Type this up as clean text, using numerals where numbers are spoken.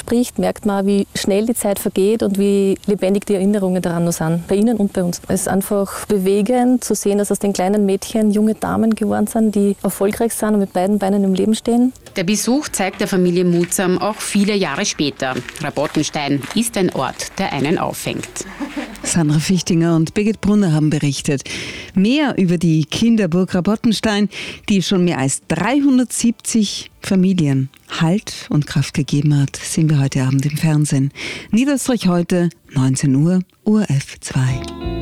spricht, merkt man, wie schnell die Zeit vergeht und wie lebendig die Erinnerungen daran noch sind, bei Ihnen und bei uns. Es ist einfach bewegend zu sehen, dass aus den kleinen Mädchen junge Damen geworden sind, die erfolgreich sind und mit beiden Beinen im Leben stehen. Der Besuch zeigt der Familie Mutsam auch viele Jahre später. Rabottenstein ist ein Ort, der einen auffängt. Sandra Fichtinger und Birgit Brunner haben berichtet. Mehr über die Kinderburg Rabottenstein, die schon mehr als 370 Familien Halt und Kraft gegeben hat, sehen wir heute Abend im Fernsehen. Niederösterreich heute, 19 Uhr, ORF 2.